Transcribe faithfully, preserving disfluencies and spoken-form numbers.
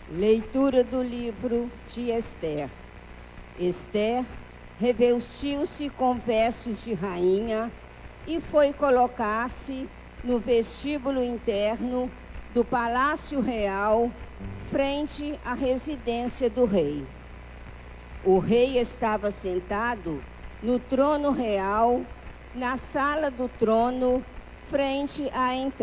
Leitura do livro de Ester. Ester revestiu-se com vestes de rainha e foi colocar-se no vestíbulo interno do Palácio Real, frente à residência do rei. O rei estava sentado no trono real, na sala do trono, frente à entrada.